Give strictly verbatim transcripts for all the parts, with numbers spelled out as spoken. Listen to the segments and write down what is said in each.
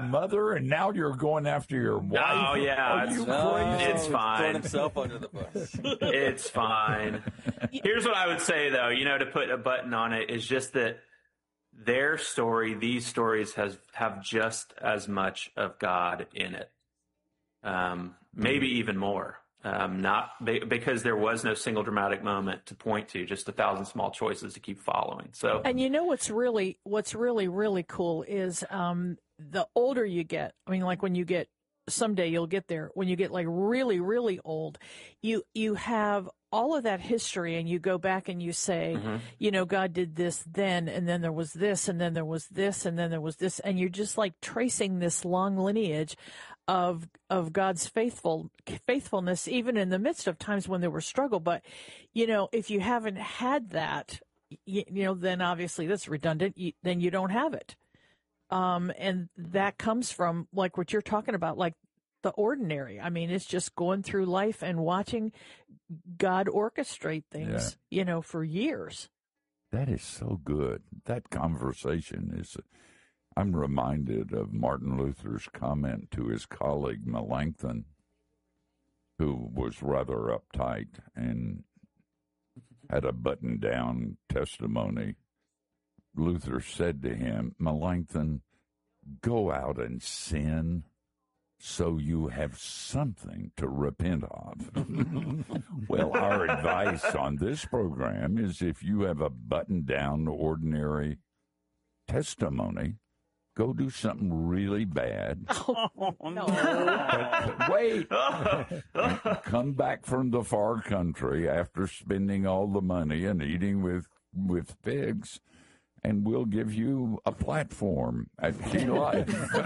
mother, and now you're going after your wife. Oh yeah, Are it's, you no, crazy? It's fine. Throwing himself under the bus. It's fine. Here's what I would say, though. You know, to put a button on it is just that their story, these stories, has have just as much of God in it, um, maybe even more. Um, not be, because there was no single dramatic moment to point to, just a thousand small choices to keep following. So, and you know what's really what's really really cool is um, the older you get. I mean, like when you get someday you'll get there. When you get like really really old, you you have all of that history, and you go back and you say, mm-hmm. you know, God did this then, and then there was this, and then there was this, and then there was this, and you're just like tracing this long lineage of of God's faithful faithfulness, even in the midst of times when there were struggle. But, you know, if you haven't had that, you, you know, then obviously that's redundant. You, then you don't have it. Um, and that comes from like what you're talking about, like the ordinary. I mean, it's just going through life and watching God orchestrate things, yeah. you know, for years. That is so good. That conversation is, I'm reminded of Martin Luther's comment to his colleague Melanchthon, who was rather uptight and had a button-down testimony. Luther said to him, Melanchthon, go out and sin so you have something to repent of. Well, our advice on this program is if you have a button-down, ordinary testimony, go do something really bad. Oh, no. Wait. Come back from the far country after spending all the money and eating with, with pigs, and we'll give you a platform at Key Life.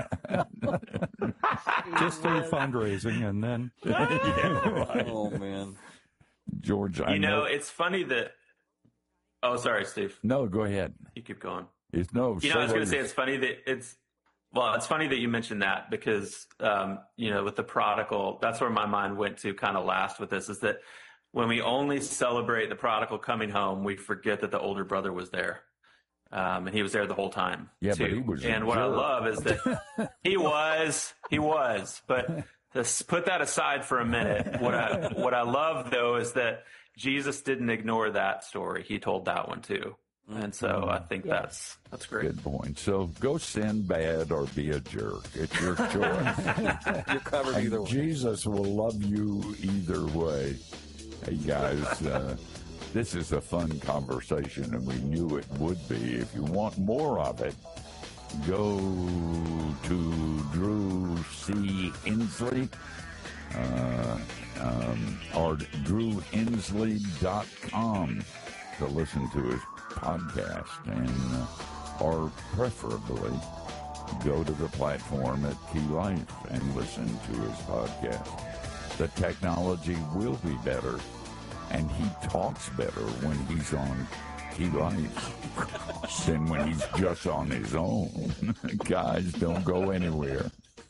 Just through fundraising, and then... yeah, right. Oh, man. George, I You know, know... it's funny that... Oh, sorry, Steve. No, go ahead. You keep going. It's no... You know, I was going to say it's funny that it's... Well, it's funny that you mentioned that because, um, you know, with the prodigal, that's where my mind went to kind of last with this, is that when we only celebrate the prodigal coming home, we forget that the older brother was there. Um, and he was there the whole time. Yeah, too. but he was. And what I love is that he was, he was. But to put that aside for a minute, what I what I love though is that Jesus didn't ignore that story. He told that one too. And so I think yes. that's that's great. Good point. So go sin bad or be a jerk. It's your choice. You're covered and either way. Jesus will love you either way. Hey guys. Uh, This is a fun conversation, and we knew it would be. If you want more of it, go to Drew C. Hensley uh, um, or drew hensley dot com to listen to his podcast, and uh, or preferably go to the platform at Key Life and listen to his podcast. The technology will be better. And he talks better when he's on Key Life than when he's just on his own. Guys, don't go anywhere.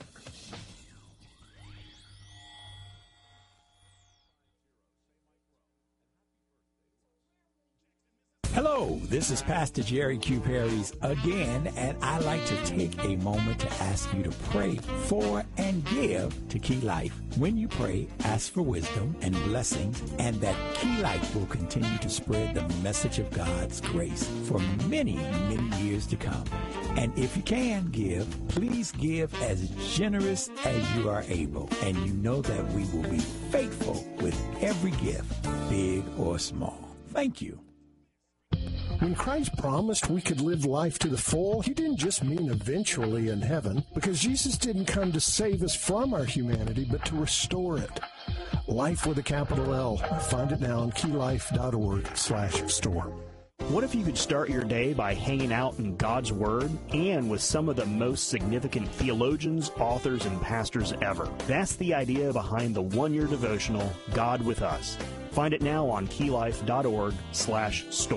Hello, this is Pastor Jerry Q. Perry's again, and I like to take a moment to ask you to pray for and give to Key Life. When you pray, ask for wisdom and blessings, and that Key Life will continue to spread the message of God's grace for many, many years to come. And if you can give, please give as generous as you are able, and you know that we will be faithful with every gift, big or small. Thank you. When Christ promised we could live life to the full, he didn't just mean eventually in heaven, because Jesus didn't come to save us from our humanity, but to restore it. Life with a capital L. Find it now on key life dot org slash store. What if you could start your day by hanging out in God's Word and with some of the most significant theologians, authors, and pastors ever? That's the idea behind the one-year devotional, God with Us. Find it now on key life dot org slash store.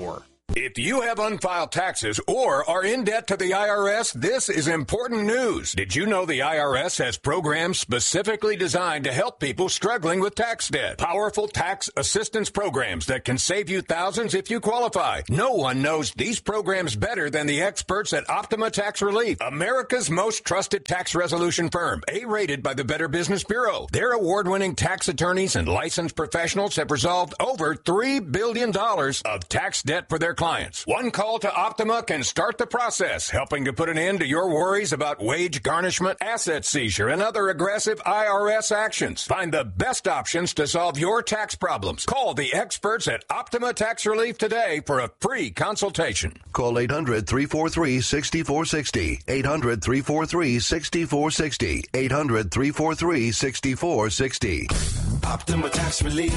If you have unfiled taxes or are in debt to the I R S, this is important news. Did you know the I R S has programs specifically designed to help people struggling with tax debt? Powerful tax assistance programs that can save you thousands if you qualify. No one knows these programs better than the experts at Optima Tax Relief, America's most trusted tax resolution firm, A-rated by the Better Business Bureau. Their award-winning tax attorneys and licensed professionals have resolved over three billion dollars of tax debt for their clients. One call to Optima can start the process, helping to put an end to your worries about wage garnishment, asset seizure, and other aggressive I R S actions. Find the best options to solve your tax problems. Call the experts at Optima Tax Relief today for a free consultation. Call eight hundred, three four three, six four six zero. eight hundred, three four three, six four six zero. eight hundred, three four three, six four six zero. Optima Tax Relief.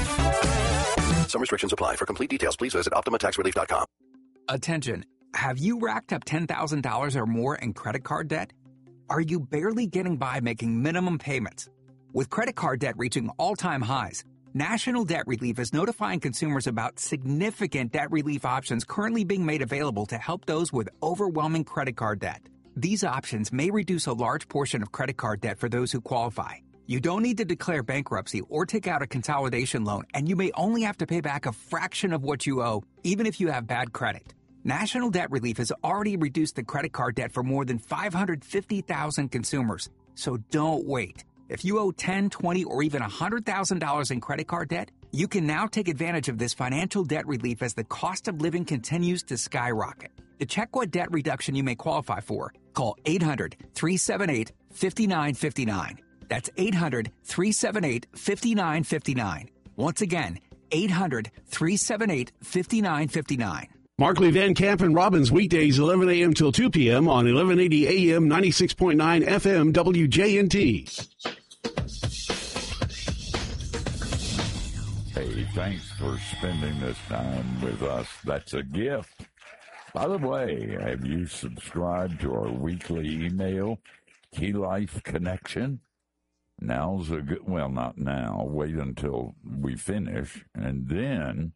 Some restrictions apply. For complete details, please visit optima tax relief dot com. Attention. Have you racked up ten thousand dollars or more in credit card debt? Are you barely getting by making minimum payments? With credit card debt reaching all-time highs, National Debt Relief is notifying consumers about significant debt relief options currently being made available to help those with overwhelming credit card debt. These options may reduce a large portion of credit card debt for those who qualify. You don't need to declare bankruptcy or take out a consolidation loan, and you may only have to pay back a fraction of what you owe, even if you have bad credit. National Debt Relief has already reduced the credit card debt for more than five hundred fifty thousand consumers. So don't wait. If you owe ten thousand dollars, twenty thousand dollars, or even one hundred thousand dollars in credit card debt, you can now take advantage of this financial debt relief as the cost of living continues to skyrocket. To check what debt reduction you may qualify for, call eight hundred, three seven eight, five nine five nine. That's eight hundred, three seven eight, five nine five nine. Once again, eight hundred, three seven eight, five nine five nine. Markley, Van Camp, and Robbins, weekdays eleven a.m. till two p.m. on eleven eighty A M, ninety-six point nine F M, W J N T. Hey, thanks for spending this time with us. That's a gift. By the way, have you subscribed to our weekly email, Key Life Connection? Now's a good, well, not now. Wait until we finish, and then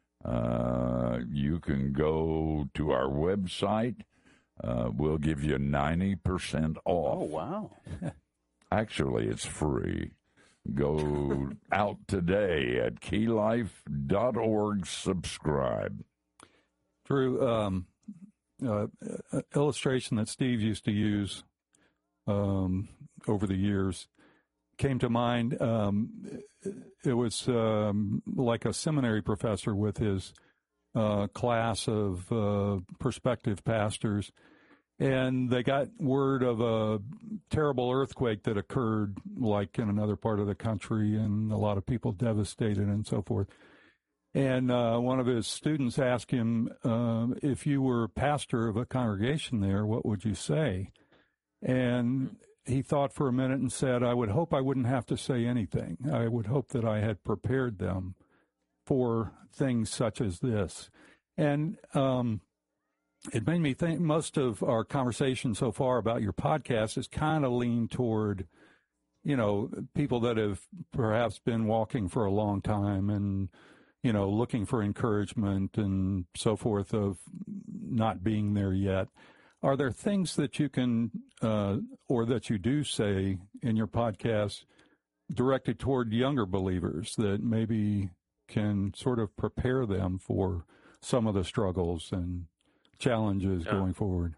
uh, you can go to our website. Uh, we'll give you ninety percent off. Oh, wow. Actually, it's free. Go out today at key life dot org. Subscribe. Drew, um, uh, uh, illustration that Steve used to use um, over the years came to mind. Um, it was um, like a seminary professor with his uh, class of uh, prospective pastors, and they got word of a terrible earthquake that occurred, like in another part of the country, and a lot of people devastated and so forth. And uh, one of his students asked him, uh, if you were pastor of a congregation there, what would you say? And he thought for a minute and said, I would hope I wouldn't have to say anything. I would hope that I had prepared them for things such as this. And um, it made me think most of our conversation so far about your podcast is kind of leaned toward, you know, people that have perhaps been walking for a long time and, you know, looking for encouragement and so forth of not being there yet. Are there things that you can, uh, or that you do say in your podcast directed toward younger believers that maybe can sort of prepare them for some of the struggles and challenges yeah. going forward?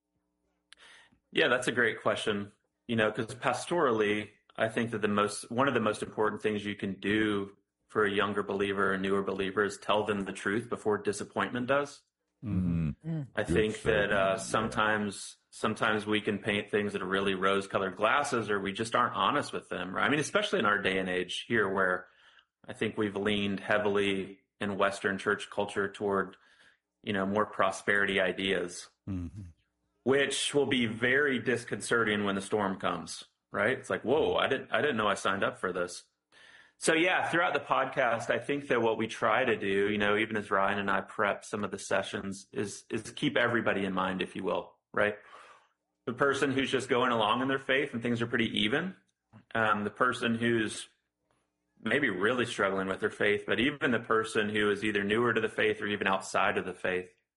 Yeah, that's a great question. You know, because pastorally, I think that the most, one of the most important things you can do for a younger believer, a newer believer, is tell them the truth before disappointment does. Mm-hmm. Mm. I think that uh, sometimes sometimes we can paint things that are really rose-colored glasses, or we just aren't honest with them. Right? I mean, especially in our day and age here, where I think we've leaned heavily in Western church culture toward, you know, more prosperity ideas, mm-hmm. which will be very disconcerting when the storm comes. Right? It's like, whoa, I didn't I didn't know I signed up for this. So, yeah, throughout the podcast, I think that what we try to do, you know, even as Ryan and I prep some of the sessions, is is keep everybody in mind, if you will, right? The person who's just going along in their faith and things are pretty even, um, the person who's maybe really struggling with their faith, but even the person who is either newer to the faith or even outside of the faith.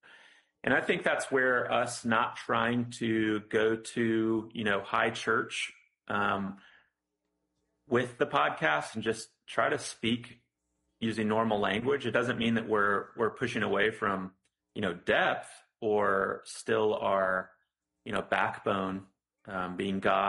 And I think that's where us not trying to go to, you know, high church um, with the podcast and just try to speak using normal language. It doesn't mean that we're we're pushing away from, you know, depth or still our, you know, backbone um, being God.